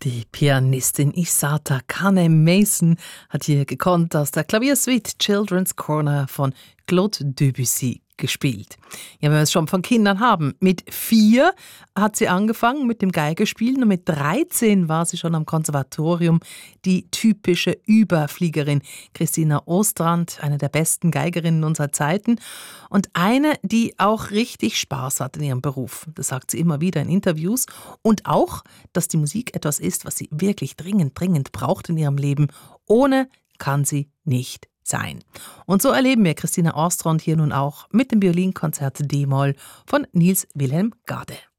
Die Pianistin Isata Kane-Mason hat hier gekonnt aus der Klaviersuite Children's Corner von Claude Debussy gespielt. Ja, wenn wir es schon von Kindern haben. Mit 4 hat sie angefangen mit dem Geigespielen und mit 13 war sie schon am Konservatorium. Die typische Überfliegerin Christina Ostrand, eine der besten Geigerinnen unserer Zeiten und eine, die auch richtig Spaß hat in ihrem Beruf. Das sagt sie immer wieder in Interviews. Und auch, dass die Musik etwas ist, was sie wirklich dringend braucht in ihrem Leben. Ohne kann sie nicht sein. Und so erleben wir Christina Ostrand hier nun auch mit dem Violinkonzert D-Moll von Niels Wilhelm Gade.